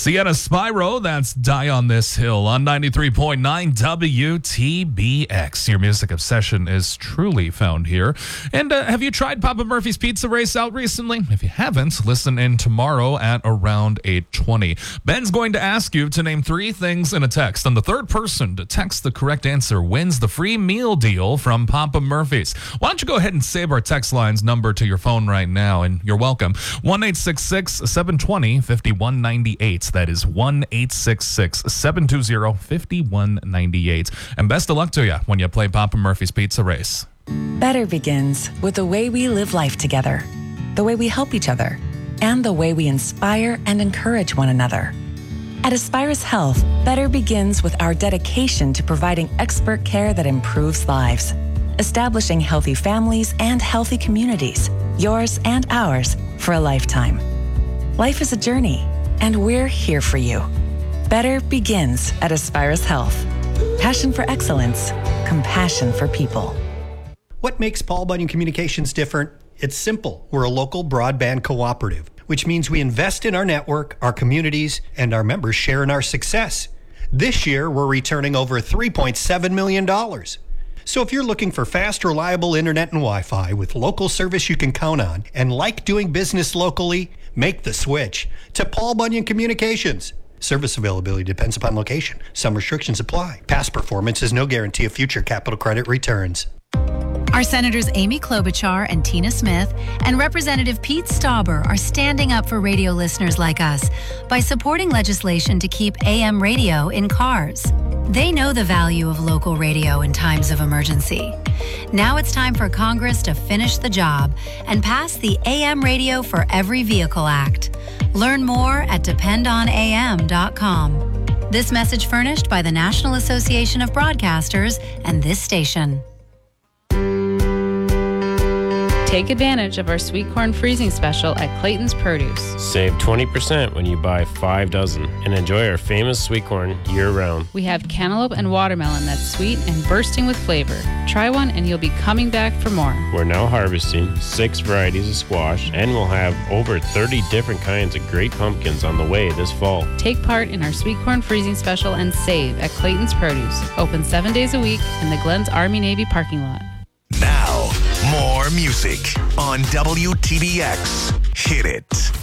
Sienna Spyro, that's Die on This Hill on 93.9 WTBX. Your music obsession is truly found here. And have you tried Papa Murphy's Pizza Race out recently? If you haven't, listen in tomorrow at around 8:20. Ben's going to ask you to name 3 things in a text, and the third person to text the correct answer wins the free meal deal from Papa Murphy's. Why don't you go ahead and save our text line's number to your phone right now, and you're welcome. 1-866-720-5198. That is 1-866-720-5198. And best of luck to you when you play Papa Murphy's Pizza Race. Better begins with the way we live life together, the way we help each other, and the way we inspire and encourage one another. At Aspirus Health, better begins with our dedication to providing expert care that improves lives, establishing healthy families and healthy communities, yours and ours, for a lifetime. Life is a journey, and we're here for you. Better begins at Aspirus Health. Passion for excellence, compassion for people. What makes Paul Bunyan Communications different? It's simple. We're a local broadband cooperative, which means we invest in our network, our communities, and our members share in our success. This year, we're returning over $3.7 million. So if you're looking for fast, reliable internet and Wi-Fi with local service you can count on and like doing business locally, make the switch to Paul Bunyan Communications. Service availability depends upon location. Some restrictions apply. Past performance is no guarantee of future capital credit returns. Our Senators Amy Klobuchar and Tina Smith and Representative Pete Stauber are standing up for radio listeners like us by supporting legislation to keep AM radio in cars. They know the value of local radio in times of emergency. Now it's time for Congress to finish the job and pass the AM Radio for Every Vehicle Act. Learn more at dependonam.com. This message furnished by the National Association of Broadcasters and this station. Take advantage of our sweet corn freezing special at Clayton's Produce. Save 20% when you buy 5 dozen and enjoy our famous sweet corn year-round. We have cantaloupe and watermelon that's sweet and bursting with flavor. Try one and you'll be coming back for more. We're now harvesting 6 varieties of squash, and we'll have over 30 different kinds of great pumpkins on the way this fall. Take part in our sweet corn freezing special and save at Clayton's Produce. Open 7 days a week in the Glens Army-Navy parking lot. Now, more music on WTBX. Hit it.